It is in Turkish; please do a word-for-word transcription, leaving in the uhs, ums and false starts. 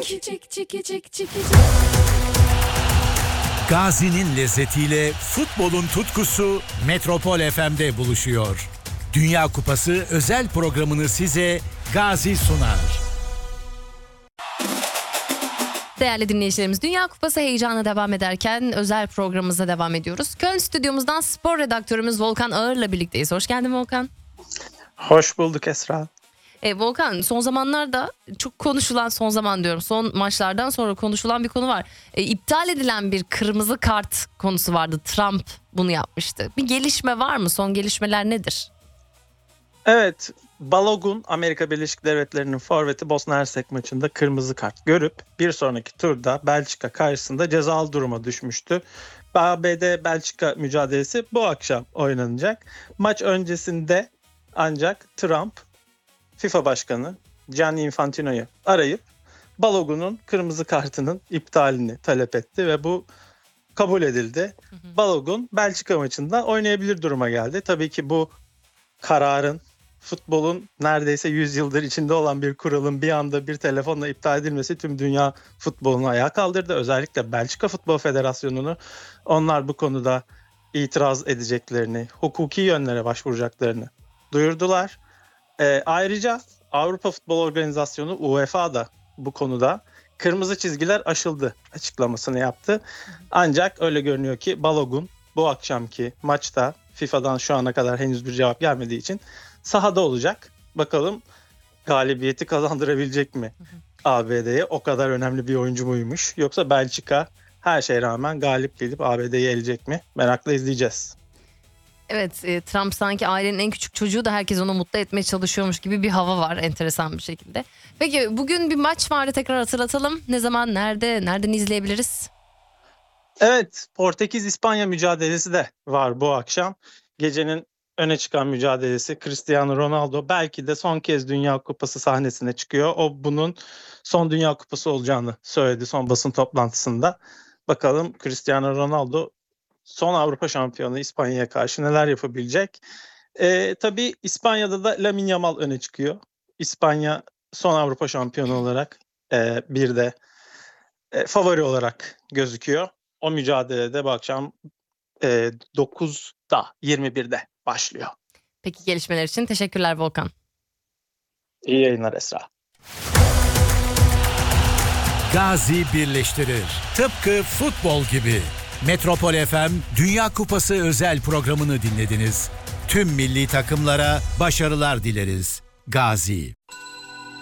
Gazi'nin lezzetiyle futbolun tutkusu Metropol F M'de buluşuyor. Dünya Kupası özel programını size Gazi sunar. Değerli dinleyicilerimiz, Dünya Kupası heyecanı devam ederken özel programımıza devam ediyoruz. Köln stüdyomuzdan spor redaktörümüz Volkan Ağır'la birlikteyiz. Hoş geldin Volkan. Hoş bulduk Esra. E, Volkan, son zamanlarda çok konuşulan, son zaman diyorum, son maçlardan sonra konuşulan bir konu var. E, iptal edilen bir kırmızı kart konusu vardı. Trump bunu yapmıştı. Bir gelişme var mı? Son gelişmeler nedir? Evet, Balogun Amerika Birleşik Devletleri'nin forveti Bosna Hersek maçında kırmızı kart görüp bir sonraki turda Belçika karşısında cezalı duruma düşmüştü. A B D-Belçika mücadelesi bu akşam oynanacak. Maç öncesinde ancak Trump FIFA Başkanı Gianni Infantino'yu arayıp Balogun'un kırmızı kartının iptalini talep etti ve bu kabul edildi. Hı hı. Balogun Belçika maçında oynayabilir duruma geldi. Tabii ki bu kararın futbolun neredeyse yüz yıldır içinde olan bir kuralın bir anda bir telefonla iptal edilmesi tüm dünya futbolunu ayağa kaldırdı. Özellikle Belçika Futbol Federasyonu'nu, onlar bu konuda itiraz edeceklerini, hukuki yönlere başvuracaklarını duyurdular. Ee, ayrıca Avrupa Futbol Organizasyonu U E F A da bu konuda kırmızı çizgiler aşıldı açıklamasını yaptı. Ancak öyle görünüyor ki Balogun bu akşamki maçta FIFA'dan şu ana kadar henüz bir cevap gelmediği için sahada olacak. Bakalım galibiyeti kazandırabilecek mi A B D'ye? O kadar önemli bir oyuncu muymuş? Yoksa Belçika her şeye rağmen galip gelip A B D'yi eleyecek mi? Merakla izleyeceğiz. Evet, e, Trump sanki ailenin en küçük çocuğu da herkes onu mutlu etmeye çalışıyormuş gibi bir hava var enteresan bir şekilde. Peki bugün bir maç vardı, tekrar hatırlatalım. Ne zaman, nerede, nereden izleyebiliriz? Evet, Portekiz-İspanya mücadelesi de var bu akşam. Gecenin öne çıkan mücadelesi Cristiano Ronaldo belki de son kez Dünya Kupası sahnesine çıkıyor. O bunun son Dünya Kupası olacağını söyledi son basın toplantısında. Bakalım Cristiano Ronaldo son Avrupa şampiyonu İspanya'ya karşı neler yapabilecek? Ee, tabii İspanya'da da Lamine Yamal öne çıkıyor. İspanya son Avrupa şampiyonu olarak e, bir de e, favori olarak gözüküyor. O mücadelede bu akşam e, dokuzda yirmi birde başlıyor. Peki, gelişmeler için teşekkürler Volkan. İyi yayınlar Esra. Gazi birleştirir. Tıpkı futbol gibi. Metropol F M Dünya Kupası özel programını dinlediniz. Tüm milli takımlara başarılar dileriz. Gazi.